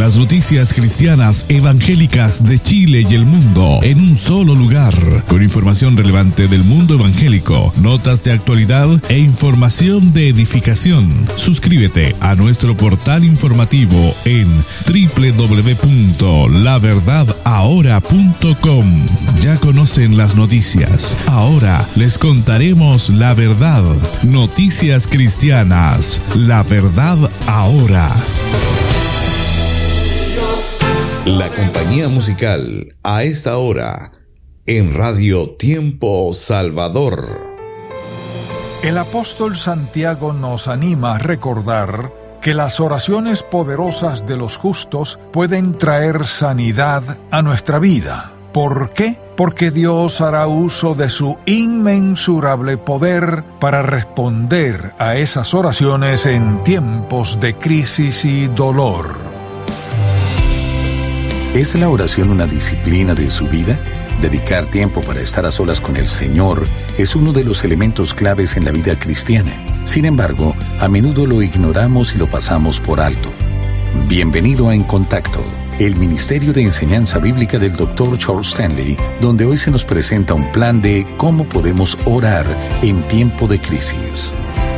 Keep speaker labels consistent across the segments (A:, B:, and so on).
A: Las noticias cristianas evangélicas de Chile y el mundo en un solo lugar, con información relevante del mundo evangélico, notas de actualidad e información de edificación. Suscríbete a nuestro portal informativo en www.laverdadahora.com. Ya conocen las noticias. Ahora les contaremos la verdad. Noticias cristianas. La verdad ahora.
B: La compañía musical a esta hora en Radio Tiempo Salvador.
C: El apóstol Santiago nos anima a recordar que las oraciones poderosas de los justos pueden traer sanidad a nuestra vida. ¿Por qué? Porque Dios hará uso de su inmensurable poder para responder a esas oraciones en tiempos de crisis y dolor.
D: ¿Es la oración una disciplina de su vida? Dedicar tiempo para estar a solas con el Señor es uno de los elementos claves en la vida cristiana. Sin embargo, a menudo lo ignoramos y lo pasamos por alto. Bienvenido a En Contacto, el Ministerio de Enseñanza Bíblica del Dr. Charles Stanley, donde hoy se nos presenta un plan de cómo podemos orar en tiempo de crisis.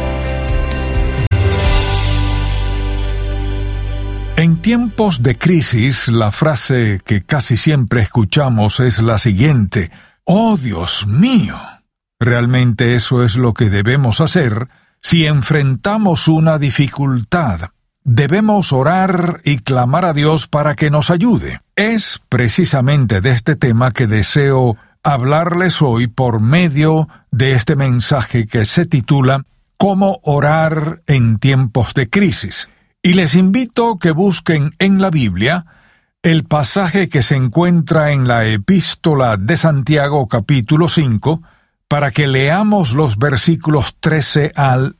C: En tiempos de crisis, la frase que casi siempre escuchamos es la siguiente: ¡Oh, Dios mío! Realmente eso es lo que debemos hacer si enfrentamos una dificultad. Debemos orar y clamar a Dios para que nos ayude. Es precisamente de este tema que deseo hablarles hoy por medio de este mensaje que se titula «Cómo orar en tiempos de crisis». Y les invito que busquen en la Biblia el pasaje que se encuentra en la Epístola de Santiago, capítulo 5, para que leamos los versículos 13 al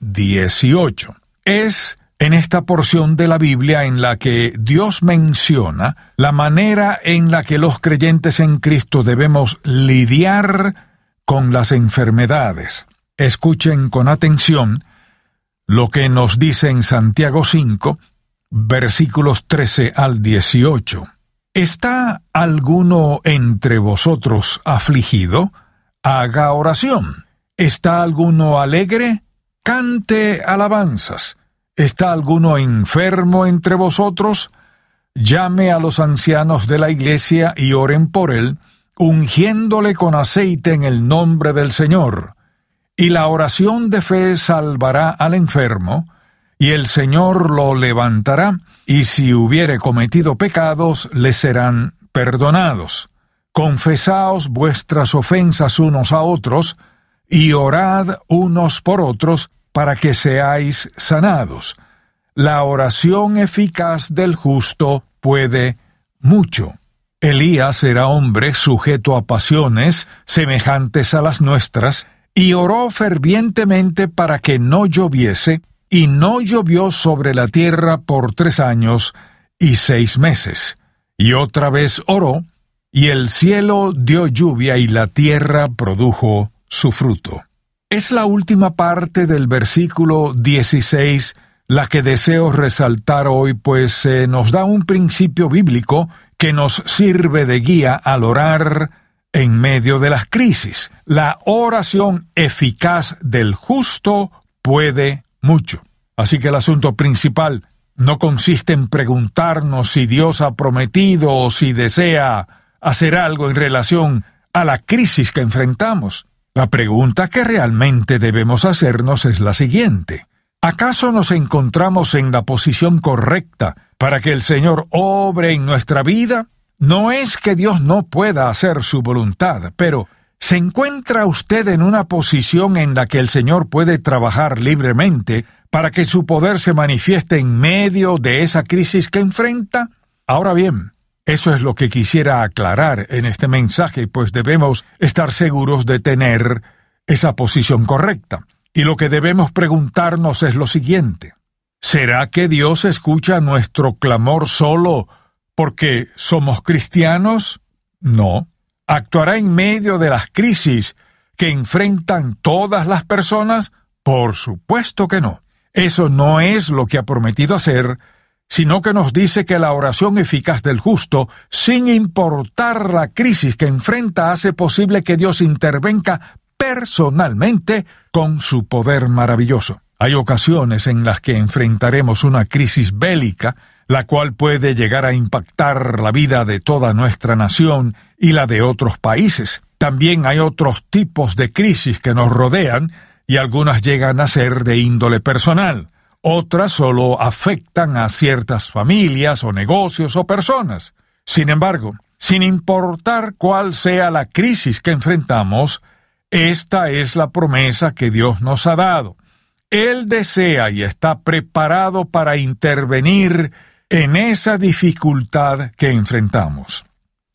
C: 18. Es en esta porción de la Biblia en la que Dios menciona la manera en la que los creyentes en Cristo debemos lidiar con las enfermedades. Escuchen con atención lo que nos dice en Santiago 5, versículos 13 al 18. ¿Está alguno entre vosotros afligido? Haga oración. ¿Está alguno alegre? Cante alabanzas. ¿Está alguno enfermo entre vosotros? Llame a los ancianos de la iglesia y oren por él, ungiéndole con aceite en el nombre del Señor. Y la oración de fe salvará al enfermo, y el Señor lo levantará, y si hubiere cometido pecados, le serán perdonados. Confesaos vuestras ofensas unos a otros, y orad unos por otros, para que seáis sanados. La oración eficaz del justo puede mucho. Elías era hombre sujeto a pasiones semejantes a las nuestras, y oró fervientemente para que no lloviese, y no llovió sobre la tierra por 3 años y 6 meses. Y otra vez oró, y el cielo dio lluvia y la tierra produjo su fruto. Es la última parte del versículo 16 la que deseo resaltar hoy, pues nos da un principio bíblico que nos sirve de guía al orar en medio de las crisis. La oración eficaz del justo puede mucho. Así que el asunto principal no consiste en preguntarnos si Dios ha prometido o si desea hacer algo en relación a la crisis que enfrentamos. La pregunta que realmente debemos hacernos es la siguiente: ¿acaso nos encontramos en la posición correcta para que el Señor obre en nuestra vida? No es que Dios no pueda hacer su voluntad, pero ¿se encuentra usted en una posición en la que el Señor puede trabajar libremente para que su poder se manifieste en medio de esa crisis que enfrenta? Ahora bien, eso es lo que quisiera aclarar en este mensaje, pues debemos estar seguros de tener esa posición correcta. Y lo que debemos preguntarnos es lo siguiente: ¿será que Dios escucha nuestro clamor solo porque somos cristianos? No. ¿Actuará en medio de las crisis que enfrentan todas las personas? Por supuesto que no. Eso no es lo que ha prometido hacer, sino que nos dice que la oración eficaz del justo, sin importar la crisis que enfrenta, hace posible que Dios intervenga personalmente con su poder maravilloso. Hay ocasiones en las que enfrentaremos una crisis bélica, la cual puede llegar a impactar la vida de toda nuestra nación y la de otros países. También hay otros tipos de crisis que nos rodean, y algunas llegan a ser de índole personal. Otras solo afectan a ciertas familias o negocios o personas. Sin embargo, sin importar cuál sea la crisis que enfrentamos, esta es la promesa que Dios nos ha dado. Él desea y está preparado para intervenir en esa dificultad que enfrentamos.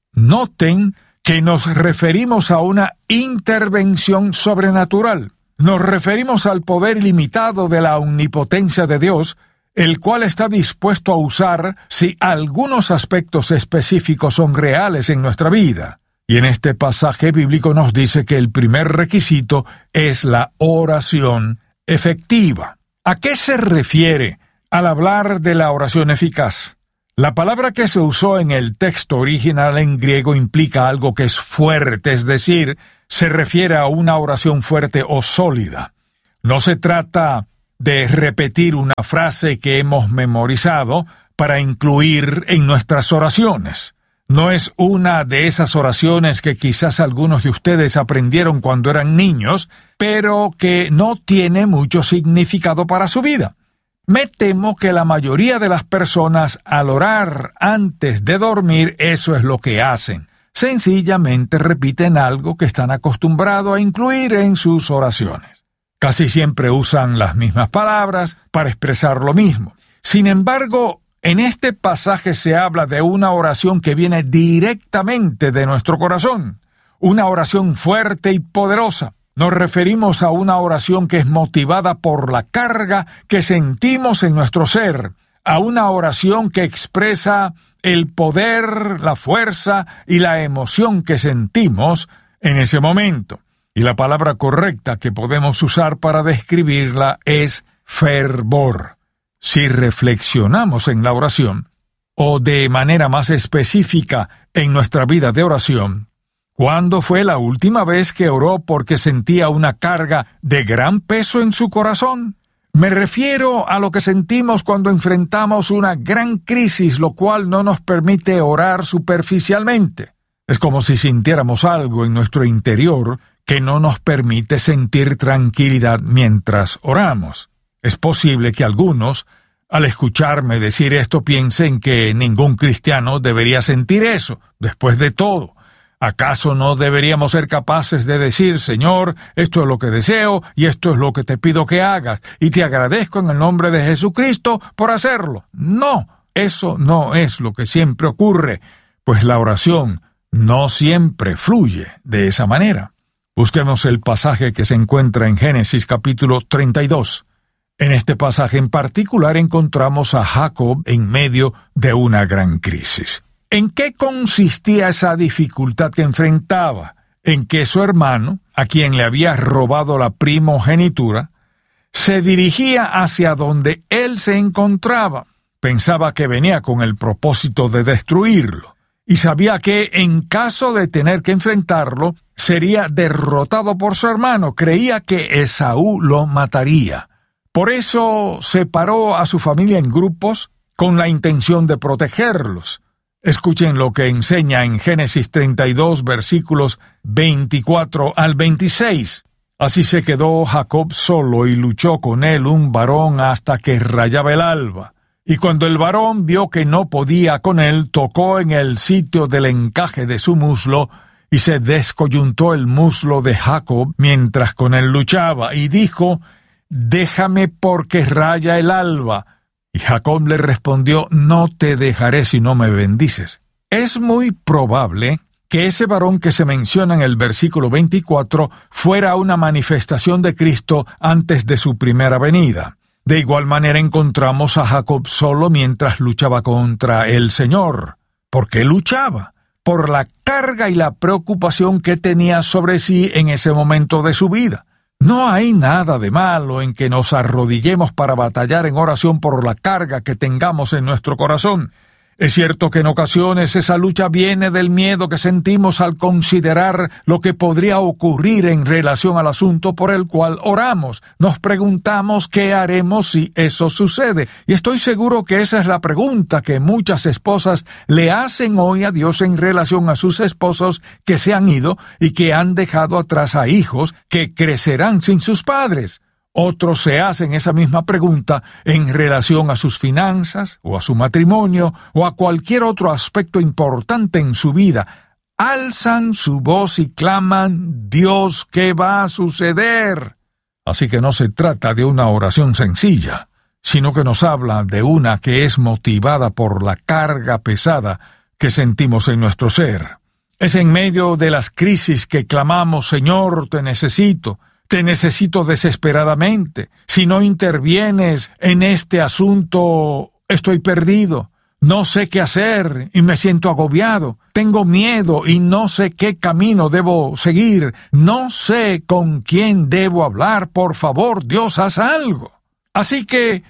C: Noten que nos referimos a una intervención sobrenatural. Nos referimos al poder ilimitado de la omnipotencia de Dios, el cual está dispuesto a usar si algunos aspectos específicos son reales en nuestra vida. Y en este pasaje bíblico nos dice que el primer requisito es la oración efectiva. ¿A qué se refiere al hablar de la oración eficaz? La palabra que se usó en el texto original en griego implica algo que es fuerte, es decir, se refiere a una oración fuerte o sólida. No se trata de repetir una frase que hemos memorizado para incluir en nuestras oraciones. No es una de esas oraciones que quizás algunos de ustedes aprendieron cuando eran niños, pero que no tiene mucho significado para su vida. Me temo que la mayoría de las personas al orar antes de dormir eso es lo que hacen. Sencillamente repiten algo que están acostumbrados a incluir en sus oraciones. Casi siempre usan las mismas palabras para expresar lo mismo. Sin embargo, en este pasaje se habla de una oración que viene directamente de nuestro corazón, una oración fuerte y poderosa. Nos referimos a una oración que es motivada por la carga que sentimos en nuestro ser, a una oración que expresa el poder, la fuerza y la emoción que sentimos en ese momento. Y la palabra correcta que podemos usar para describirla es fervor. Si reflexionamos en la oración, o de manera más específica en nuestra vida de oración, ¿cuándo fue la última vez que oró porque sentía una carga de gran peso en su corazón? Me refiero a lo que sentimos cuando enfrentamos una gran crisis, lo cual no nos permite orar superficialmente. Es como si sintiéramos algo en nuestro interior que no nos permite sentir tranquilidad mientras oramos. Es posible que algunos, al escucharme decir esto, piensen que ningún cristiano debería sentir eso. Después de todo, ¿acaso no deberíamos ser capaces de decir, Señor, esto es lo que deseo y esto es lo que te pido que hagas, y te agradezco en el nombre de Jesucristo por hacerlo? No, eso no es lo que siempre ocurre, pues la oración no siempre fluye de esa manera. Busquemos el pasaje que se encuentra en Génesis capítulo 32. En este pasaje en particular encontramos a Jacob en medio de una gran crisis. ¿En qué consistía esa dificultad que enfrentaba? En que su hermano, a quien le había robado la primogenitura, se dirigía hacia donde él se encontraba. Pensaba que venía con el propósito de destruirlo, y sabía que, en caso de tener que enfrentarlo, sería derrotado por su hermano. Creía que Esaú lo mataría. Por eso separó a su familia en grupos con la intención de protegerlos. Escuchen lo que enseña en Génesis 32, versículos 24 al 26. Así se quedó Jacob solo y luchó con él un varón hasta que rayaba el alba. Y cuando el varón vio que no podía con él, tocó en el sitio del encaje de su muslo, y se descoyuntó el muslo de Jacob mientras con él luchaba, y dijo, «Déjame porque raya el alba». Y Jacob le respondió, «No te dejaré si no me bendices». Es muy probable que ese varón que se menciona en el versículo 24 fuera una manifestación de Cristo antes de su primera venida. De igual manera encontramos a Jacob solo mientras luchaba contra el Señor. ¿Por qué luchaba? Por la carga y la preocupación que tenía sobre sí en ese momento de su vida. No hay nada de malo en que nos arrodillemos para batallar en oración por la carga que tengamos en nuestro corazón. Es cierto que en ocasiones esa lucha viene del miedo que sentimos al considerar lo que podría ocurrir en relación al asunto por el cual oramos. Nos preguntamos qué haremos si eso sucede. Y estoy seguro que esa es la pregunta que muchas esposas le hacen hoy a Dios en relación a sus esposos que se han ido y que han dejado atrás a hijos que crecerán sin sus padres. Otros se hacen esa misma pregunta en relación a sus finanzas, o a su matrimonio, o a cualquier otro aspecto importante en su vida. Alzan su voz y claman: Dios, ¿qué va a suceder? Así que no se trata de una oración sencilla, sino que nos habla de una que es motivada por la carga pesada que sentimos en nuestro ser. Es en medio de las crisis que clamamos: Señor, te necesito desesperadamente. Si no intervienes en este asunto, estoy perdido. No sé qué hacer y me siento agobiado. Tengo miedo y no sé qué camino debo seguir. No sé con quién debo hablar. Por favor, Dios, haz algo. Así que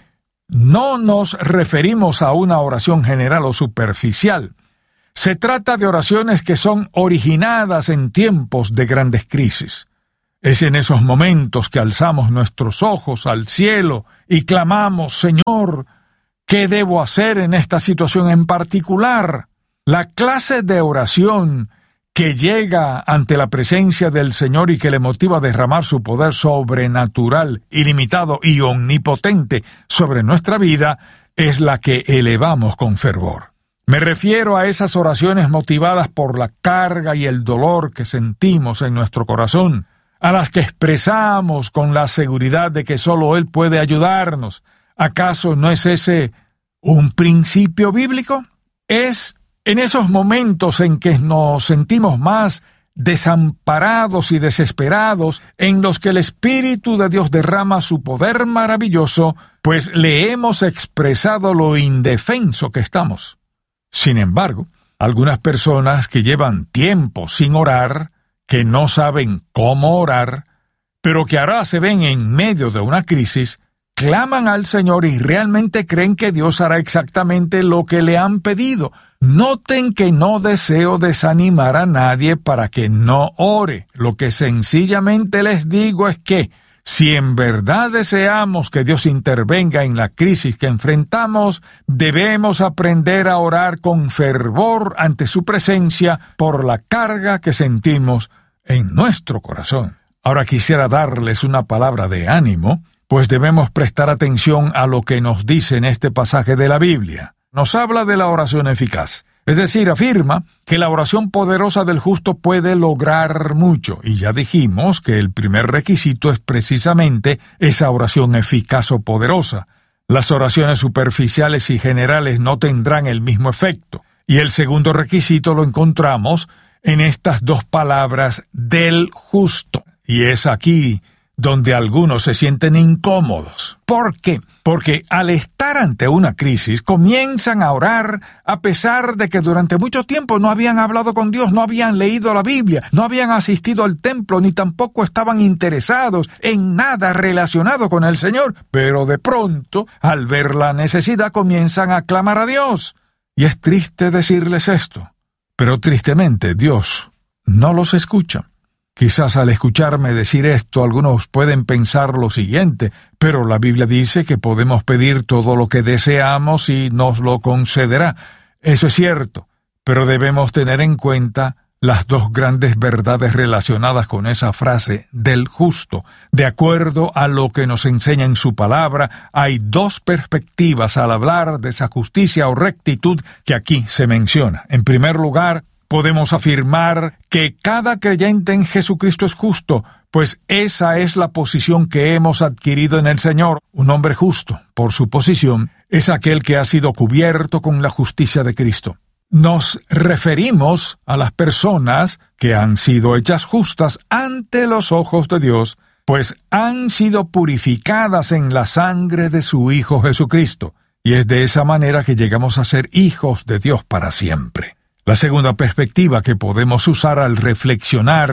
C: no nos referimos a una oración general o superficial. Se trata de oraciones que son originadas en tiempos de grandes crisis. Es en esos momentos que alzamos nuestros ojos al cielo y clamamos: Señor, ¿qué debo hacer en esta situación en particular? La clase de oración que llega ante la presencia del Señor y que le motiva a derramar su poder sobrenatural, ilimitado y omnipotente sobre nuestra vida es la que elevamos con fervor. Me refiero a esas oraciones motivadas por la carga y el dolor que sentimos en nuestro corazón, a las que expresamos con la seguridad de que solo Él puede ayudarnos. ¿Acaso no es ese un principio bíblico? Es en esos momentos en que nos sentimos más desamparados y desesperados, en los que el Espíritu de Dios derrama su poder maravilloso, pues le hemos expresado lo indefenso que estamos. Sin embargo, algunas personas que llevan tiempo sin orar, que no saben cómo orar, pero que ahora se ven en medio de una crisis, claman al Señor y realmente creen que Dios hará exactamente lo que le han pedido. Noten que no deseo desanimar a nadie para que no ore. Lo que sencillamente les digo es que, si en verdad deseamos que Dios intervenga en la crisis que enfrentamos, debemos aprender a orar con fervor ante su presencia por la carga que sentimos en nuestro corazón. Ahora quisiera darles una palabra de ánimo, pues debemos prestar atención a lo que nos dice en este pasaje de la Biblia. Nos habla de la oración eficaz. Es decir, afirma que la oración poderosa del justo puede lograr mucho, y ya dijimos que el primer requisito es precisamente esa oración eficaz o poderosa. Las oraciones superficiales y generales no tendrán el mismo efecto, y el segundo requisito lo encontramos en estas dos palabras: del justo. Y es aquí donde algunos se sienten incómodos. ¿Por qué? Porque al estar ante una crisis comienzan a orar a pesar de que durante mucho tiempo no habían hablado con Dios, no habían leído la Biblia, no habían asistido al templo, ni tampoco estaban interesados en nada relacionado con el Señor. Pero de pronto, al ver la necesidad, comienzan a clamar a Dios. Y es triste decirles esto, pero tristemente Dios no los escucha. Quizás al escucharme decir esto, algunos pueden pensar lo siguiente: pero la Biblia dice que podemos pedir todo lo que deseamos y nos lo concederá. Eso es cierto, pero debemos tener en cuenta las dos grandes verdades relacionadas con esa frase del justo. De acuerdo a lo que nos enseña en su palabra, hay dos perspectivas al hablar de esa justicia o rectitud que aquí se menciona. En primer lugar, podemos afirmar que cada creyente en Jesucristo es justo, pues esa es la posición que hemos adquirido en el Señor. Un hombre justo, por su posición, es aquel que ha sido cubierto con la justicia de Cristo. Nos referimos a las personas que han sido hechas justas ante los ojos de Dios, pues han sido purificadas en la sangre de su Hijo Jesucristo, y es de esa manera que llegamos a ser hijos de Dios para siempre. La segunda perspectiva que podemos usar al reflexionar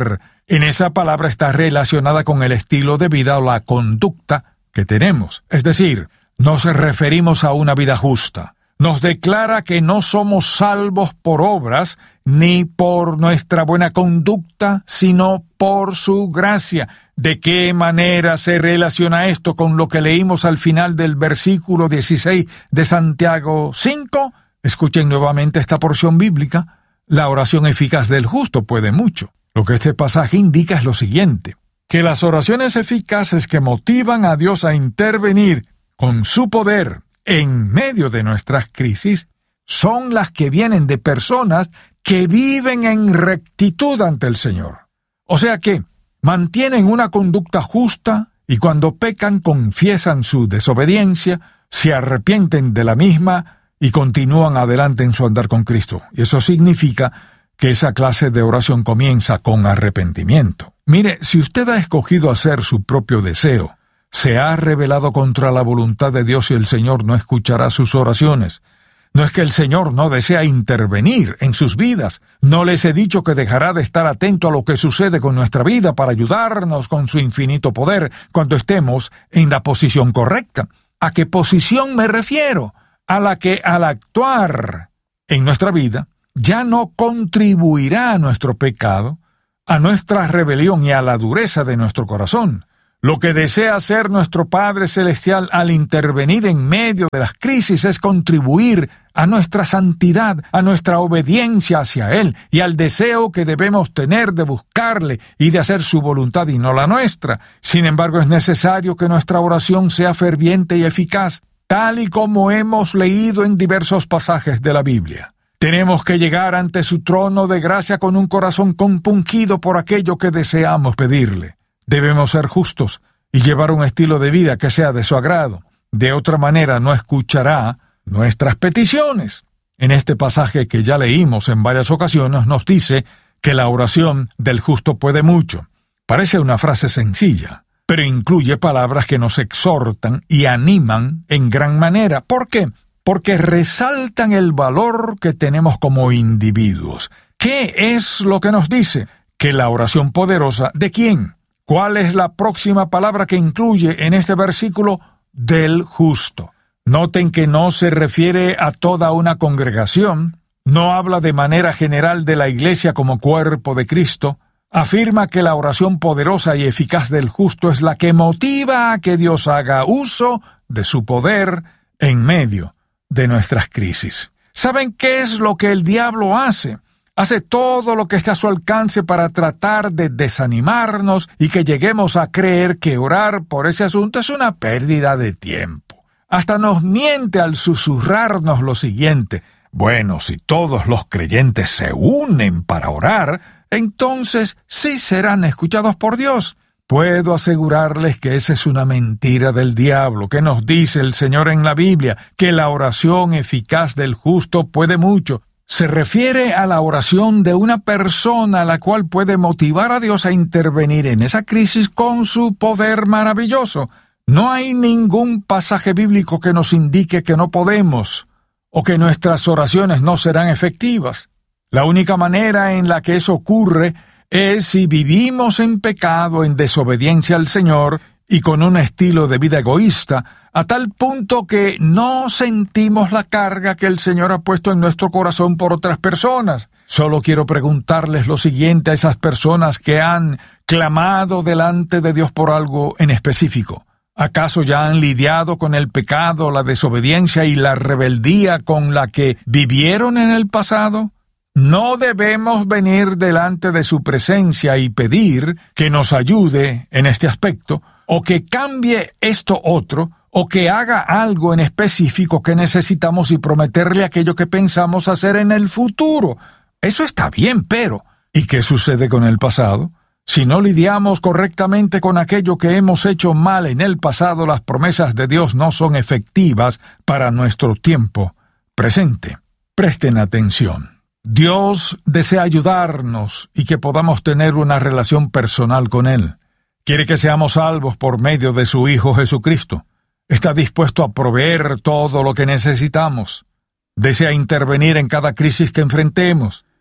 C: En esa palabra está relacionada con el estilo de vida o la conducta que tenemos. Es decir, nos referimos a una vida justa. Nos declara que no somos salvos por obras ni por nuestra buena conducta, sino por su gracia. ¿De qué manera se relaciona esto con lo que leímos al final del versículo 16 de Santiago 5? Escuchen nuevamente esta porción bíblica. La oración eficaz del justo puede mucho. Lo que este pasaje indica es lo siguiente: que las oraciones eficaces que motivan a Dios a intervenir con su poder en medio de nuestras crisis son las que vienen de personas que viven en rectitud ante el Señor. O sea que mantienen una conducta justa y cuando pecan confiesan su desobediencia, se arrepienten de la misma y continúan adelante en su andar con Cristo. Y eso significa que esa clase de oración comienza con arrepentimiento. Mire, si usted ha escogido hacer su propio deseo, se ha rebelado contra la voluntad de Dios y el Señor no escuchará sus oraciones. No es que el Señor no desea intervenir en sus vidas. No les he dicho que dejará de estar atento a lo que sucede con nuestra vida para ayudarnos con su infinito poder cuando estemos en la posición correcta. ¿A qué posición me refiero? A la que al actuar en nuestra vida ya no contribuirá a nuestro pecado, a nuestra rebelión y a la dureza de nuestro corazón. Lo que desea hacer nuestro Padre Celestial al intervenir en medio de las crisis es contribuir a nuestra santidad, a nuestra obediencia hacia Él y al deseo que debemos tener de buscarle y de hacer su voluntad y no la nuestra. Sin embargo, es necesario que nuestra oración sea ferviente y eficaz, tal y como hemos leído en diversos pasajes de la Biblia. Tenemos que llegar ante su trono de gracia con un corazón compungido por aquello que deseamos pedirle. Debemos ser justos y llevar un estilo de vida que sea de su agrado. De otra manera no escuchará nuestras peticiones. En este pasaje que ya leímos en varias ocasiones nos dice que la oración del justo puede mucho. Parece una frase sencilla, pero incluye palabras que nos exhortan y animan en gran manera. ¿Por qué? Porque resaltan el valor que tenemos como individuos. ¿Qué es lo que nos dice? Que la oración poderosa, ¿de quién? ¿Cuál es la próxima palabra que incluye en este versículo? Del justo. Noten que no se refiere a toda una congregación, no habla de manera general de la iglesia como cuerpo de Cristo, afirma que la oración poderosa y eficaz del justo es la que motiva a que Dios haga uso de su poder en medio de nuestras crisis. ¿Saben qué es lo que el diablo hace? Hace todo lo que esté a su alcance para tratar de desanimarnos y que lleguemos a creer que orar por ese asunto es una pérdida de tiempo. Hasta nos miente al susurrarnos lo siguiente: bueno, si todos los creyentes se unen para orar, entonces sí serán escuchados por Dios. Puedo asegurarles que esa es una mentira del diablo, que nos dice el Señor en la Biblia, que la oración eficaz del justo puede mucho. Se refiere a la oración de una persona a la cual puede motivar a Dios a intervenir en esa crisis con su poder maravilloso. No hay ningún pasaje bíblico que nos indique que no podemos o que nuestras oraciones no serán efectivas. La única manera en la que eso ocurre es si vivimos en pecado, en desobediencia al Señor y con un estilo de vida egoísta, a tal punto que no sentimos la carga que el Señor ha puesto en nuestro corazón por otras personas. Solo quiero preguntarles lo siguiente a esas personas que han clamado delante de Dios por algo en específico. ¿Acaso ya han lidiado con el pecado, la desobediencia y la rebeldía con la que vivieron en el pasado? No debemos venir delante de su presencia y pedir que nos ayude en este aspecto, o que cambie esto otro, o que haga algo en específico que necesitamos y prometerle aquello que pensamos hacer en el futuro. Eso está bien, pero ¿y qué sucede con el pasado? Si no lidiamos correctamente con aquello que hemos hecho mal en el pasado, las promesas de Dios no son efectivas para nuestro tiempo presente. Presten atención. Dios desea ayudarnos y que podamos tener una relación personal con Él. Quiere que seamos salvos por medio de su Hijo Jesucristo. Está dispuesto a proveer todo lo que necesitamos. Desea intervenir en cada crisis que enfrentemos.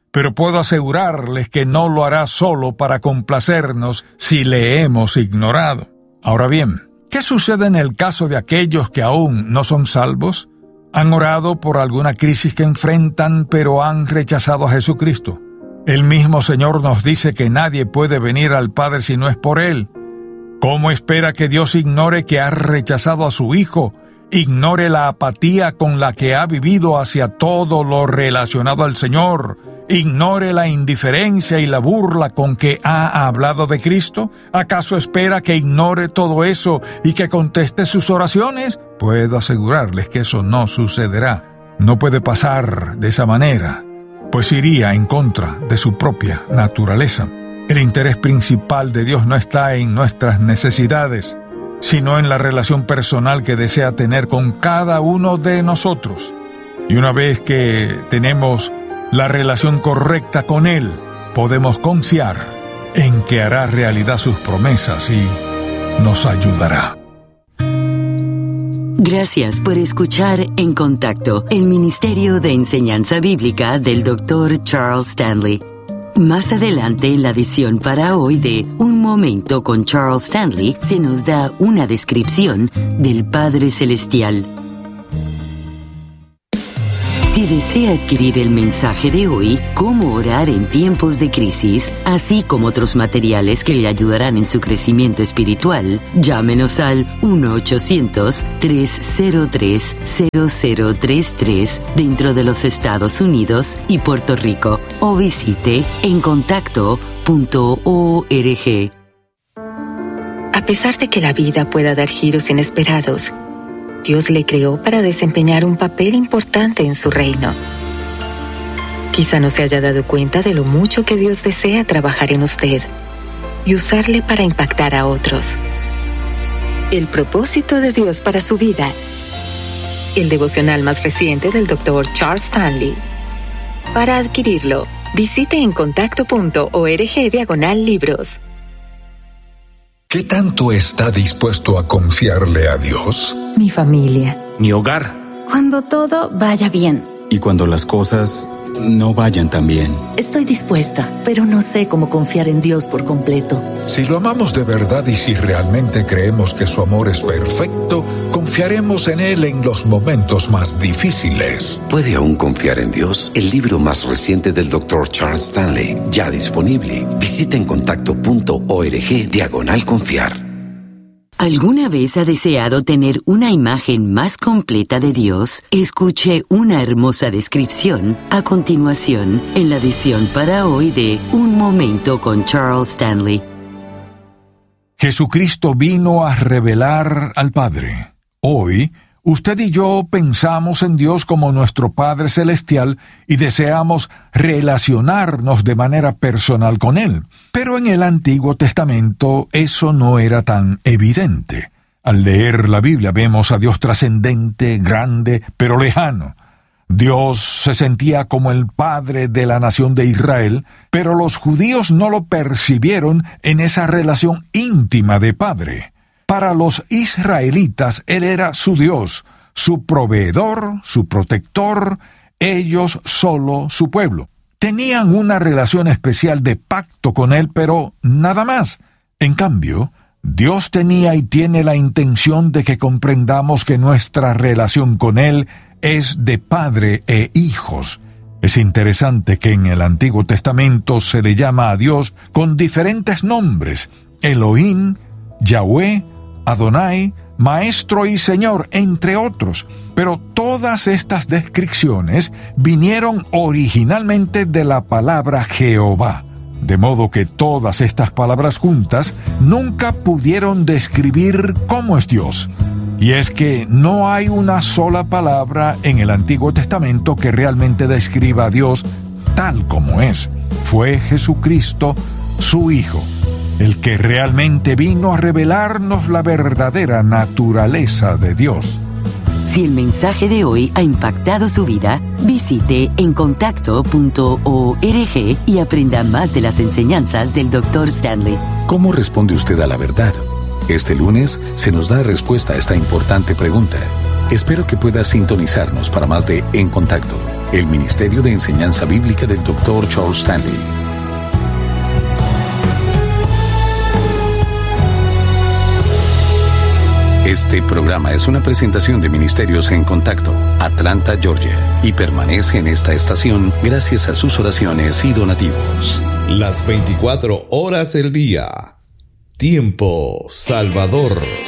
C: pero puedo asegurarles que no lo hará solo para complacernos si le hemos ignorado. Ahora bien, ¿qué sucede en el caso de aquellos que aún no son salvos? Han orado por alguna crisis que enfrentan, pero han rechazado a Jesucristo. El mismo Señor nos dice que nadie puede venir al Padre si no es por Él. ¿Cómo espera que Dios ignore que ha rechazado a su Hijo? Ignore la apatía con la que ha vivido hacia todo lo relacionado al Señor. Ignore la indiferencia y la burla con que ha hablado de Cristo. ¿Acaso espera que ignore todo eso y que conteste sus oraciones? Puedo asegurarles que eso no sucederá. No puede pasar de esa manera, pues iría en contra de su propia naturaleza. El interés principal de Dios no está en nuestras necesidades, sino en la relación personal que desea tener con cada uno de nosotros. Y una vez que tenemos la relación correcta con Él, podemos confiar en que hará realidad sus promesas y nos ayudará.
E: Gracias por escuchar En Contacto, el Ministerio de Enseñanza Bíblica del Dr. Charles Stanley. Más adelante en la edición para hoy de Un Momento con Charles Stanley se nos da una descripción del Padre Celestial. Si desea adquirir el mensaje de hoy, Cómo orar en tiempos de crisis, así como otros materiales que le ayudarán en su crecimiento espiritual, llámenos al 1-800-303-0033 dentro de los Estados Unidos y Puerto Rico o visite encontacto.org.
F: A pesar de que la vida pueda dar giros inesperados, Dios le creó para desempeñar un papel importante en su reino. Quizá no se haya dado cuenta de lo mucho que Dios desea trabajar en usted y usarle para impactar a otros. El propósito de Dios para su vida. El devocional más reciente del Dr. Charles Stanley. Para adquirirlo, visite encontacto.org/libros.
C: ¿Qué tanto está dispuesto a confiarle a Dios?
G: Mi familia.
H: Mi hogar.
G: Cuando todo vaya bien.
I: Y cuando las cosas no vayan tan bien.
J: Estoy dispuesta, pero no sé cómo confiar en Dios por completo.
C: Si lo amamos de verdad y si realmente creemos que su amor es perfecto, confiaremos en Él en los momentos más difíciles.
K: ¿Puede aún confiar en Dios? El libro más reciente del Dr. Charles Stanley, ya disponible. Visita encontacto.org/confiar.
E: ¿Alguna vez ha deseado tener una imagen más completa de Dios? Escuche una hermosa descripción a continuación en la edición para hoy de Un Momento con Charles Stanley.
C: Jesucristo vino a revelar al Padre. Hoy, usted y yo pensamos en Dios como nuestro Padre Celestial y deseamos relacionarnos de manera personal con Él. Pero en el Antiguo Testamento eso no era tan evidente. Al leer la Biblia vemos a Dios trascendente, grande, pero lejano. Dios se sentía como el Padre de la nación de Israel, pero los judíos no lo percibieron en esa relación íntima de Padre. Para los israelitas, Él era su Dios, su proveedor, su protector, ellos solo su pueblo. Tenían una relación especial de pacto con Él, pero nada más. En cambio, Dios tenía y tiene la intención de que comprendamos que nuestra relación con Él es de padre e hijos. Es interesante que en el Antiguo Testamento se le llama a Dios con diferentes nombres: Elohim, Yahweh, Adonai, Maestro y Señor, entre otros. Pero todas estas descripciones vinieron originalmente de la palabra Jehová. De modo que todas estas palabras juntas nunca pudieron describir cómo es Dios. Y es que no hay una sola palabra en el Antiguo Testamento que realmente describa a Dios tal como es. Fue Jesucristo, su Hijo, el que realmente vino a revelarnos la verdadera naturaleza de Dios.
E: Si el mensaje de hoy ha impactado su vida, visite encontacto.org y aprenda más de las enseñanzas del Dr. Stanley.
D: ¿Cómo responde usted a la verdad? Este lunes se nos da respuesta a esta importante pregunta. Espero que pueda sintonizarnos para más de En Contacto, el Ministerio de Enseñanza Bíblica del Dr. Charles Stanley. Este programa es una presentación de Ministerios en Contacto, Atlanta, Georgia, y permanece en esta estación gracias a sus oraciones y donativos.
B: Las 24 horas del día. Tiempo Salvador.